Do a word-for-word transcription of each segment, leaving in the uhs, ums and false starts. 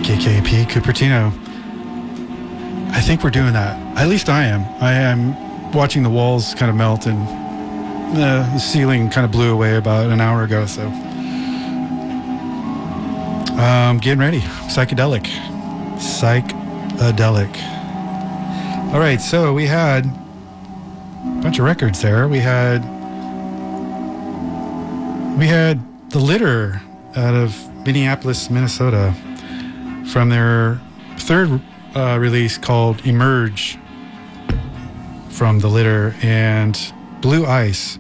K K P Cupertino. I think we're doing that. At least I am. I am watching the walls kind of melt, and uh, the ceiling kind of blew away about an hour ago. So, um, getting ready. Psychedelic. Psychedelic. All right. So we had a bunch of records there. We had we had The Litter out of Minneapolis, Minnesota, from their third uh, release called Emerge, from The Litter, and Blue Ice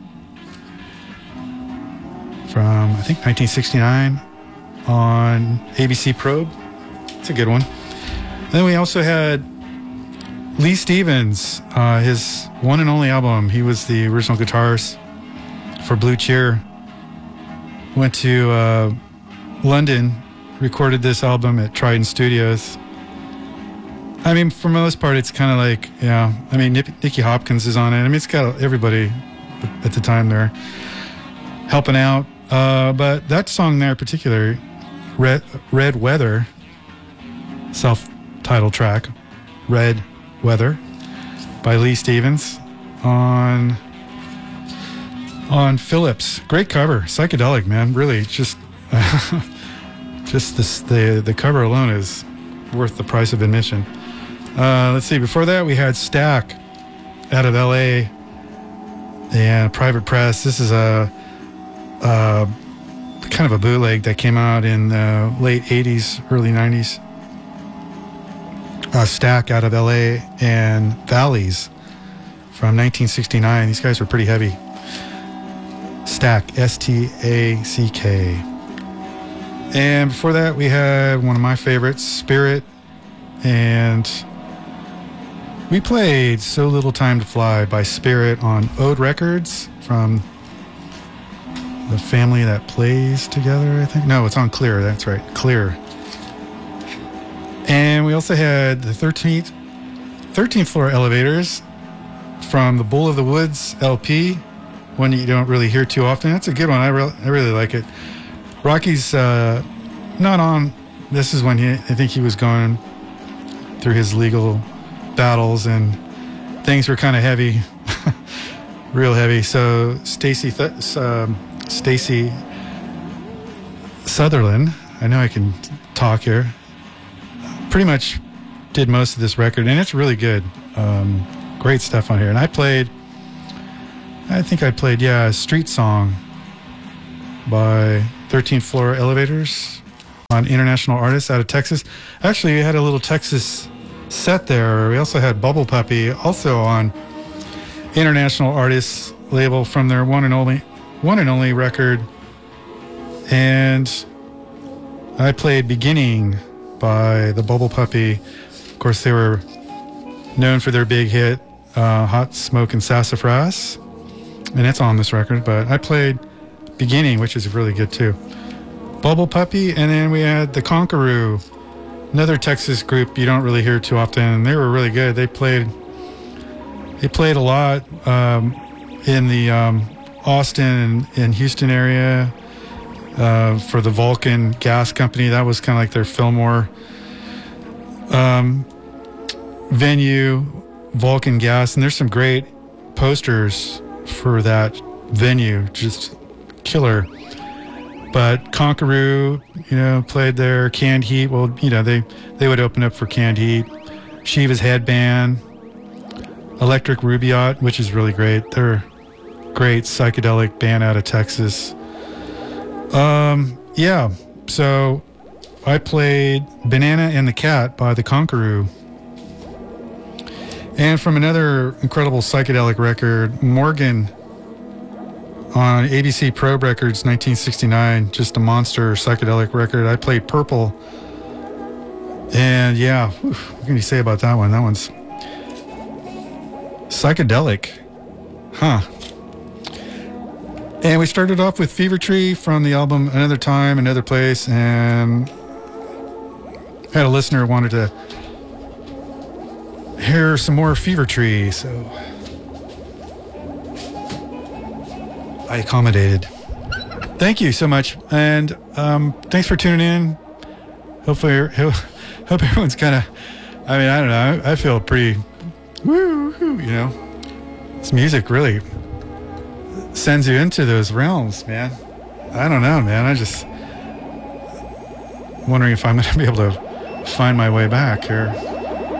from, I think, nineteen sixty-nine on A B C Probe. It's a good one. And then we also had Lee Stevens, uh, his one and only album. He was the original guitarist for Blue Cheer. Went to uh, London, recorded this album at Trident Studios. I mean, for the most part, it's kind of like, yeah, I mean, Nick, Nicky Hopkins is on it. I mean, it's got everybody at the time there helping out. Uh, but that song there in particular, Red, Red Weather, self-titled track, Red Weather, by Lee Stevens on on Philips. Great cover, psychedelic, man. Really, just just this the the cover alone is worth the price of admission. Uh, let's see. Before that, we had Stack out of L A and Private Press. This is a, a kind of a bootleg that came out in the late eighties, early nineties. Uh, Stack out of L A and Valleys from nineteen sixty-nine. These guys were pretty heavy. Stack, S T A C K. And before that, we had one of my favorites, Spirit, and we played So Little Time to Fly by Spirit on Ode Records, from the family that plays together, I think. No, it's on Clear, that's right, Clear. And we also had the thirteenth, thirteenth Floor Elevators from the Bull of the Woods L P, one that you don't really hear too often. That's a good one. I, re- I really like it. Rocky's uh, not on. This is when he, I think he was going through his legal battles, and things were kind of heavy, real heavy. So Stacy Th- um, Stacy Sutherland, I know I can talk here, pretty much did most of this record, and it's really good. Um, great stuff on here. And I played, I think I played, yeah, Street Song by thirteenth Floor Elevators on International Artists out of Texas. Actually, we had a little Texas set there. We also had Bubble Puppy, also on International Artists label, from their one and only, one and only record. And I played Beginning by the Bubble Puppy. Of course, they were known for their big hit, uh, Hot Smoke and Sassafras, and it's on this record. But I played Beginning, which is really good too. Bubble Puppy, and then we had the Conqueror, another Texas group you don't really hear too often, and they were really good. They played, they played a lot um, in the um, Austin and, and Houston area. Uh, for the Vulcan Gas Company. That was kind of like their Fillmore um, venue, Vulcan Gas. And there's some great posters for that venue, just killer. But Conqueror, you know, played there. Canned Heat, well, you know, they, they would open up for Canned Heat. Shiva's Headband, Electric Rubaiyat, which is really great. They're a great psychedelic band out of Texas. Um, yeah, so I played Banana and the Cat by the Conqueror. And from another incredible psychedelic record, Morgan on A B C Probe Records, nineteen sixty-nine, just a monster psychedelic record. I played Purple. And yeah, whew, what can you say about that one? That one's psychedelic. Huh. And we started off with Fever Tree from the album Another Time, Another Place, and had a listener who wanted to hear some more Fever Tree, so I accommodated. Thank you so much, and um, thanks for tuning in. hopefully, hope everyone's kind of. I mean, I don't know. I, I feel pretty. Woo, woo, you know, this music really sends you into those realms, man. I don't know, man. I just wondering if I'm going to be able to find my way back here.